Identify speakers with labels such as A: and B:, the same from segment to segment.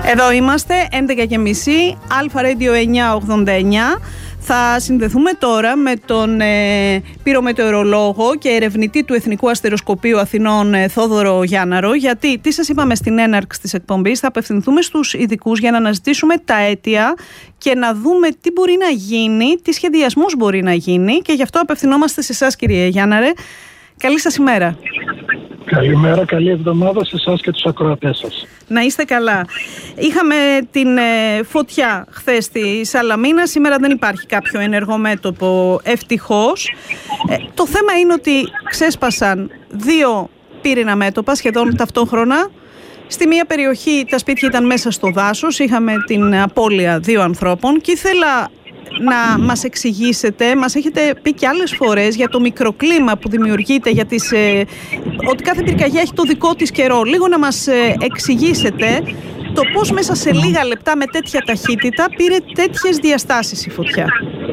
A: Εδώ είμαστε, 11:30, Αλφα Radio 989. Θα συνδεθούμε τώρα με τον πυρομετεωρολόγο και ερευνητή του Εθνικού Αστεροσκοπείου Αθηνών, Θόδωρο Γιάνναρο, γιατί, τι σας είπαμε στην έναρξη της εκπομπής, θα απευθυνθούμε στους ειδικούς για να αναζητήσουμε τα αίτια και να δούμε τι μπορεί να γίνει, τι σχεδιασμός μπορεί να γίνει, και γι' αυτό απευθυνόμαστε σε εσάς, κύριε Γιάνναρε. Καλή σας ημέρα.
B: Καλημέρα, καλή εβδομάδα σε εσάς και τους ακροατές σας.
A: Να είστε καλά. Είχαμε την φωτιά χθες στη Σαλαμίνα, σήμερα δεν υπάρχει κάποιο ενεργό μέτωπο, ευτυχώς. Το θέμα είναι ότι ξέσπασαν δύο πύρινα μέτωπα σχεδόν ταυτόχρονα. Στη μία περιοχή τα σπίτια ήταν μέσα στο δάσος, είχαμε την απώλεια δύο ανθρώπων και ήθελα να μας εξηγήσετε, μας έχετε πει και άλλες φορές για το μικροκλίμα που δημιουργείται, για ότι κάθε πυρκαγιά έχει το δικό της καιρό. Λίγο να μας εξηγήσετε το πώς μέσα σε λίγα λεπτά με τέτοια ταχύτητα πήρε τέτοιες διαστάσεις η φωτιά.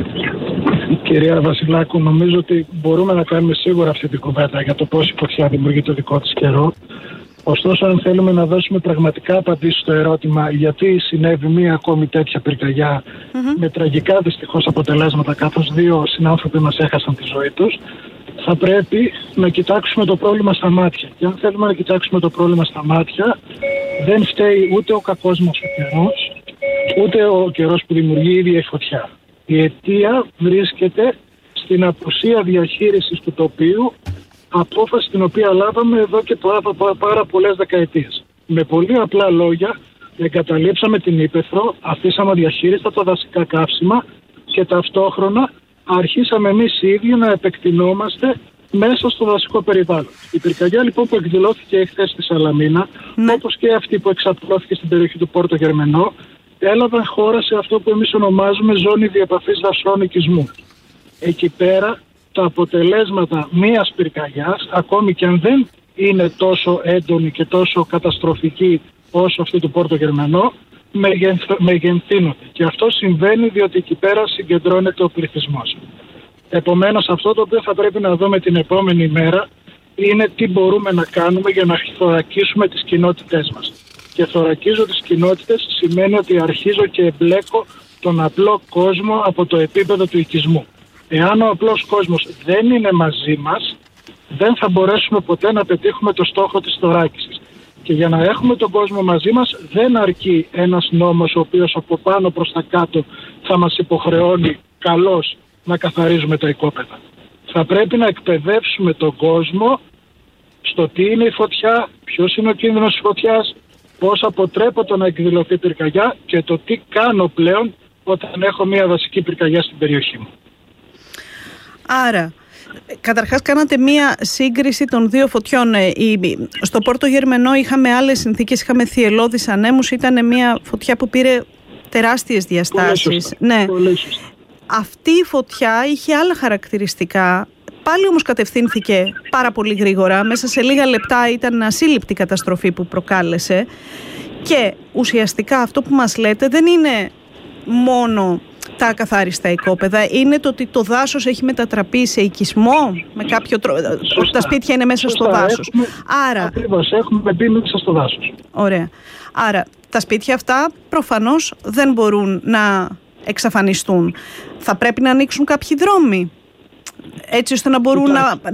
B: Κυρία Βασιλάκου, νομίζω ότι μπορούμε να κάνουμε σίγουρα αυτή την κουβέντα για το πώς η φωτιά δημιουργεί το δικό της καιρό. Ωστόσο, αν θέλουμε να δώσουμε πραγματικά απαντήσεις στο ερώτημα γιατί συνέβη μία ακόμη τέτοια πυρκαγιά με τραγικά δυστυχώς αποτελέσματα, καθώς δύο συνάνθρωποι μας έχασαν τη ζωή τους, θα πρέπει να κοιτάξουμε το πρόβλημα στα μάτια. Και αν θέλουμε να κοιτάξουμε το πρόβλημα στα μάτια, δεν φταίει ούτε ο κακός μας ο καιρός, ούτε ο καιρός που δημιουργεί η ίδια η φωτιά. Η αιτία βρίσκεται στην απουσία διαχείρισης του τοπίου, απόφαση την οποία λάβαμε εδώ και πάρα πολλές δεκαετίες. Με πολύ απλά λόγια, εγκαταλείψαμε την ύπαιθρο, αφήσαμε αδιαχείριστα τα δασικά καύσιμα και ταυτόχρονα αρχίσαμε εμείς οι ίδιοι να επεκτηνόμαστε μέσα στο δασικό περιβάλλον. Η πυρκαγιά λοιπόν που εκδηλώθηκε χθες στη Σαλαμίνα, όπως και αυτή που εξαπλώθηκε στην περιοχή του Πόρτο Γερμενό, έλαβαν χώρα σε αυτό που εμείς ονομάζουμε ζώνη διεπαφής δασών οικισμού. Εκεί πέρα τα αποτελέσματα μίας πυρκαγιάς, ακόμη και αν δεν είναι τόσο έντονη και τόσο καταστροφική όσο αυτή του Πόρτο Γερμενό, μεγενθύνονται. Και αυτό συμβαίνει διότι εκεί πέρα συγκεντρώνεται ο πληθυσμός. Επομένως, αυτό το οποίο θα πρέπει να δούμε την επόμενη μέρα είναι τι μπορούμε να κάνουμε για να θωρακίσουμε τις κοινότητές μας. Και θωρακίζω τις κοινότητες σημαίνει ότι αρχίζω και εμπλέκω τον απλό κόσμο από το επίπεδο του οικισμού. Εάν ο απλός κόσμος δεν είναι μαζί μας, δεν θα μπορέσουμε ποτέ να πετύχουμε το στόχο της θωράκισης. Και για να έχουμε τον κόσμο μαζί μας δεν αρκεί ένας νόμος ο οποίος από πάνω προς τα κάτω θα μας υποχρεώνει καλώς να καθαρίζουμε τα οικόπεδα. Θα πρέπει να εκπαιδεύσουμε τον κόσμο στο τι είναι η φωτιά, ποιος είναι ο κίνδυνος της φωτιάς, πώς αποτρέπω να εκδηλωθεί πυρκαγιά και το τι κάνω πλέον όταν έχω μια δασική πυρκαγιά στην περιοχή μου.
A: Άρα, καταρχάς κάνατε μία σύγκριση των δύο φωτιών. Στο Πόρτο Γερμενό είχαμε άλλες συνθήκες, είχαμε θυελλώδεις ανέμους, ήταν μία φωτιά που πήρε τεράστιες διαστάσεις. Ναι. Αυτή η φωτιά είχε άλλα χαρακτηριστικά, πάλι όμως κατευθύνθηκε πάρα πολύ γρήγορα, μέσα σε λίγα λεπτά ήταν ασύλληπτη καταστροφή που προκάλεσε και ουσιαστικά αυτό που μας λέτε δεν είναι μόνο τα ακαθάριστα οικόπεδα, είναι το ότι το δάσος έχει μετατραπεί σε οικισμό με κάποιο τρόπο. Τα σπίτια είναι μέσα στο δάσος. Άρα,
B: ακριβώς, έχουμε μπει μέσα στο δάσος.
A: Ωραία. Άρα τα σπίτια αυτά προφανώς δεν μπορούν να εξαφανιστούν. Θα πρέπει να ανοίξουν κάποιοι δρόμοι έτσι ώστε να μπορούν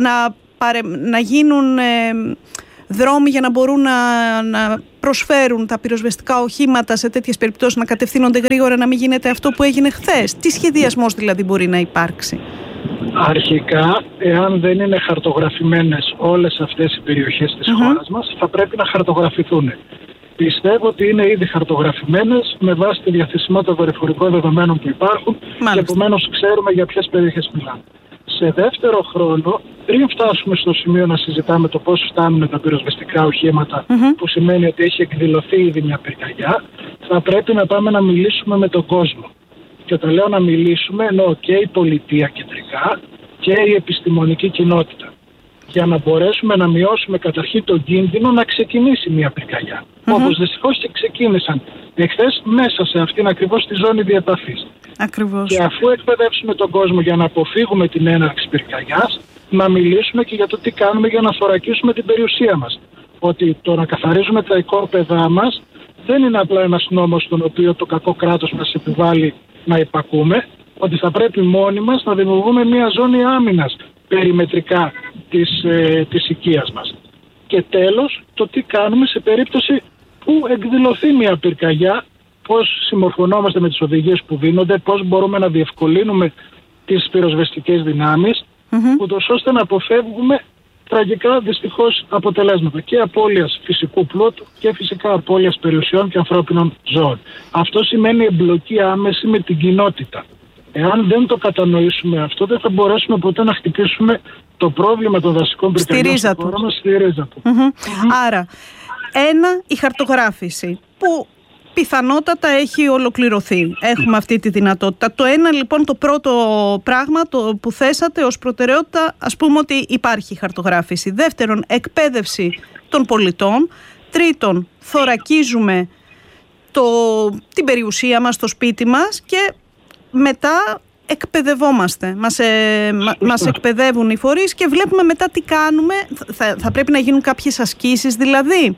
A: να γίνουν δρόμοι για να μπορούν να προσφέρουν τα πυροσβεστικά οχήματα σε τέτοιες περιπτώσεις, να κατευθύνονται γρήγορα, να μην γίνεται αυτό που έγινε χθες. Τι σχεδιασμός δηλαδή μπορεί να υπάρξει?
B: Αρχικά, εάν δεν είναι χαρτογραφημένες όλες αυτές οι περιοχές της χώρας μας, θα πρέπει να χαρτογραφηθούν. Πιστεύω ότι είναι ήδη χαρτογραφημένες με βάση τη διαθεσιμότητα δορυφορικών δεδομένων που υπάρχουν. Μάλιστα. Και επομένως ξέρουμε για ποιες περιοχές μιλάμε. Σε δεύτερο χρόνο, πριν φτάσουμε στο σημείο να συζητάμε το πώς φτάνουν τα πυροσβεστικά οχήματα, που σημαίνει ότι έχει εκδηλωθεί ήδη μια πυρκαγιά, θα πρέπει να πάμε να μιλήσουμε με τον κόσμο. Και όταν λέω να μιλήσουμε, εννοώ και η πολιτεία κεντρικά και η επιστημονική κοινότητα. Για να μπορέσουμε να μειώσουμε καταρχήν τον κίνδυνο να ξεκινήσει μια πυρκαγιά. Όπως δυστυχώς και ξεκίνησαν εχθές μέσα σε αυτήν ακριβώς τη ζώνη διεπαφής.
A: Ακριβώς.
B: Και αφού εκπαιδεύσουμε τον κόσμο για να αποφύγουμε την έναρξη πυρκαγιάς, να μιλήσουμε και για το τι κάνουμε για να θωρακίσουμε την περιουσία μας. Ότι το να καθαρίζουμε τα οικόπεδά μας δεν είναι απλά ένας νόμος τον οποίο το κακό κράτος μας επιβάλλει να υπακούμε, ότι θα πρέπει μόνοι μας να δημιουργούμε μια ζώνη άμυνας περιμετρικά της οικίας μας. Και τέλος, το τι κάνουμε σε περίπτωση που εκδηλωθεί μια πυρκαγιά, πώς συμμορφωνόμαστε με τις οδηγίες που δίνονται, πώς μπορούμε να διευκολύνουμε τις πυροσβεστικές δυνάμεις, ούτως ώστε να αποφεύγουμε τραγικά δυστυχώς αποτελέσματα και απώλειας φυσικού πλούτου και φυσικά απώλειας περιουσιών και ανθρώπινων ζώων. Αυτό σημαίνει εμπλοκή άμεση με την κοινότητα. Εάν δεν το κατανοήσουμε αυτό, δεν θα μπορέσουμε ποτέ να χτυπήσουμε το πρόβλημα των δασικών πυρκαγιών στη χώρα μας, στη ρίζα του.
A: Άρα, η χαρτογράφηση που πιθανότατα έχει ολοκληρωθεί. Έχουμε αυτή τη δυνατότητα. Το ένα λοιπόν, το πρώτο πράγμα που θέσατε ως προτεραιότητα, ας πούμε ότι υπάρχει χαρτογράφηση. Δεύτερον, εκπαίδευση των πολιτών. Τρίτον, θωρακίζουμε την περιουσία μας, το σπίτι μας και μετά εκπαιδευόμαστε. Μας εκπαιδεύουν οι φορείς και βλέπουμε μετά τι κάνουμε. Θα πρέπει να γίνουν κάποιες ασκήσεις δηλαδή.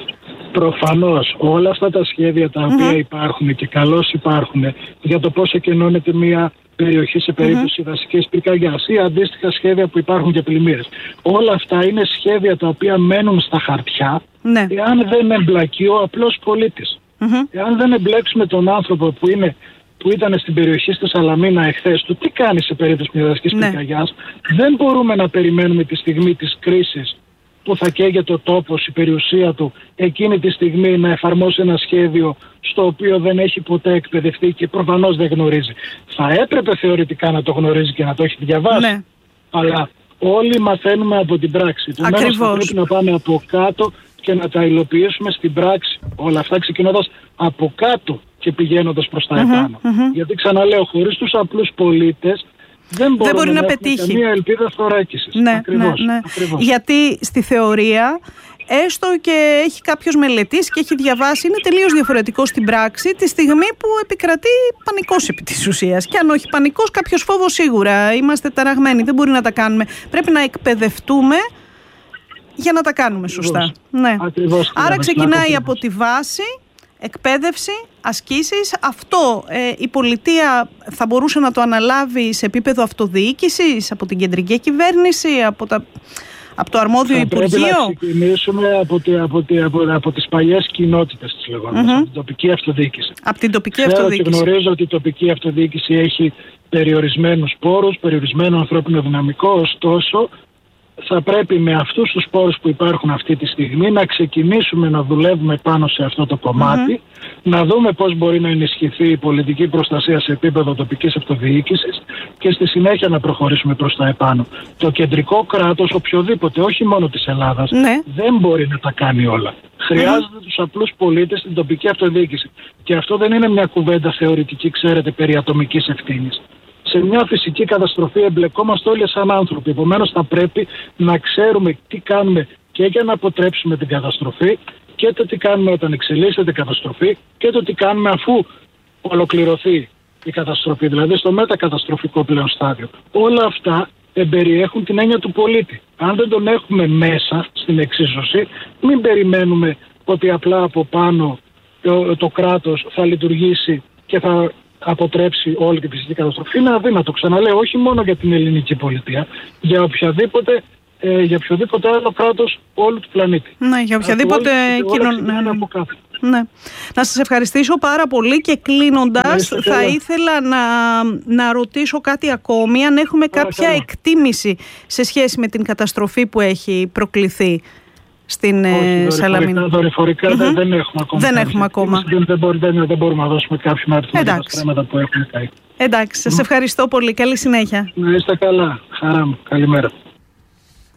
B: Προφανώς όλα αυτά τα σχέδια τα οποία υπάρχουν και καλώς υπάρχουν για το πώς εκενώνεται μια περιοχή σε περίπτωση δασικής πυρκαγιάς ή αντίστοιχα σχέδια που υπάρχουν για πλημμύρες, όλα αυτά είναι σχέδια τα οποία μένουν στα χαρτιά εάν δεν εμπλακεί ο απλός πολίτης. Εάν δεν εμπλέξουμε τον άνθρωπο που ήταν στην περιοχή στη Σαλαμίνα εχθές του, τι κάνει σε περίπτωση μια δασικής πυρκαγιάς, δεν μπορούμε να περιμένουμε τη στιγμή της κρίσης που θα καίγεται ο τόπος, η περιουσία του, εκείνη τη στιγμή να εφαρμόσει ένα σχέδιο στο οποίο δεν έχει ποτέ εκπαιδευτεί και προφανώς δεν γνωρίζει. Θα έπρεπε θεωρητικά να το γνωρίζει και να το έχει διαβάσει, αλλά όλοι μαθαίνουμε από την πράξη. Επομένως θα πρέπει να πάμε από κάτω και να τα υλοποιήσουμε στην πράξη. Όλα αυτά ξεκινώντας από κάτω και πηγαίνοντας προς τα επάνω. Γιατί ξαναλέω, χωρίς τους απλούς πολίτες δεν μπορεί να πετύχει καμία ελπίδα θωράκισης. Ακριβώς.
A: Γιατί στη θεωρία, έστω και έχει κάποιος μελετήσει και έχει διαβάσει, είναι τελείως διαφορετικό στην πράξη τη στιγμή που επικρατεί πανικός επί της ουσίας. Και αν όχι πανικός, κάποιος φόβος σίγουρα. Είμαστε ταραγμένοι, δεν μπορεί να τα κάνουμε. Πρέπει να εκπαιδευτούμε για να τα κάνουμε σωστά.
B: Ακριβώς.
A: Άρα ξεκινάει από τη βάση, εκπαίδευση, ασκήσεις. Αυτό η πολιτεία θα μπορούσε να το αναλάβει σε επίπεδο αυτοδιοίκησης, από την κεντρική κυβέρνηση, από το αρμόδιο Υπουργείο.
B: Πρέπει να ξεκινήσουμε από τις παλιές κοινότητες της λεγόμενης, από την τοπική αυτοδιοίκηση.
A: Από την τοπική αυτοδιοίκηση.
B: Και γνωρίζω ότι η τοπική αυτοδιοίκηση έχει περιορισμένους πόρους, περιορισμένο ανθρώπινο δυναμικό, ωστόσο θα πρέπει με αυτούς τους πόρους που υπάρχουν αυτή τη στιγμή να ξεκινήσουμε να δουλεύουμε πάνω σε αυτό το κομμάτι, να δούμε πώς μπορεί να ενισχυθεί η πολιτική προστασία σε επίπεδο τοπικής αυτοδιοίκησης και στη συνέχεια να προχωρήσουμε προς τα επάνω. Το κεντρικό κράτος, οποιοδήποτε, όχι μόνο της Ελλάδας, δεν μπορεί να τα κάνει όλα. Χρειάζεται τους απλούς πολίτες στην τοπική αυτοδιοίκηση. Και αυτό δεν είναι μια κουβέντα θεωρητική, ξέρετε, περί ατομικής ευθύνης. Σε μια φυσική καταστροφή εμπλεκόμαστε όλοι σαν άνθρωποι. Επομένως θα πρέπει να ξέρουμε τι κάνουμε και για να αποτρέψουμε την καταστροφή και το τι κάνουμε όταν εξελίσσεται η καταστροφή και το τι κάνουμε αφού ολοκληρωθεί η καταστροφή, δηλαδή στο μετακαταστροφικό πλέον στάδιο. Όλα αυτά εμπεριέχουν την έννοια του πολίτη. Αν δεν τον έχουμε μέσα στην εξίσωση, μην περιμένουμε ότι απλά από πάνω το κράτος θα λειτουργήσει και θα αποτρέψει όλη την φυσική καταστροφή. Είναι αδύνατο, ξαναλέω, όχι μόνο για την ελληνική πολιτεία, για οποιοδήποτε άλλο κράτος όλου του πλανήτη.
A: Ναι, για οποιαδήποτε κοινωνία. Ναι. Να σας ευχαριστήσω πάρα πολύ και κλείνοντας θα ήθελα να ρωτήσω κάτι ακόμη, αν έχουμε κάποια εκτίμηση σε σχέση με την καταστροφή που έχει προκληθεί στην Σαλαμίνα.
B: Δορυφορικά δεν έχουμε ακόμα.
A: Δεν έχουμε ακόμα.
B: Δεν μπορούμε να δώσουμε κάποιον αριθμό για τα στρέμματα που έχουν καεί.
A: Εντάξει, σας ευχαριστώ πολύ. Καλή συνέχεια.
B: Να είστε καλά. Χαρά μου. Καλημέρα.